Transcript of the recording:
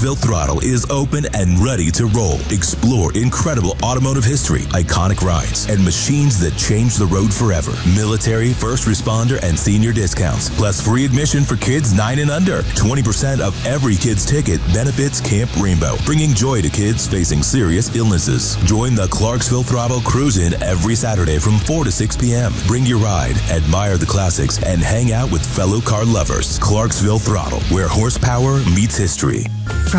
Clarksville Throttle is open and ready to roll. Explore incredible automotive history, iconic rides, and machines that change the road forever. Military, first responder, and senior discounts, plus free admission for kids 9 and under. 20% of every kid's ticket benefits Camp Rainbow, bringing joy to kids facing serious illnesses. Join the Clarksville Throttle Cruise-In every Saturday from 4 to 6 p.m. Bring your ride, admire the classics, and hang out with fellow car lovers. Clarksville Throttle, where horsepower meets history.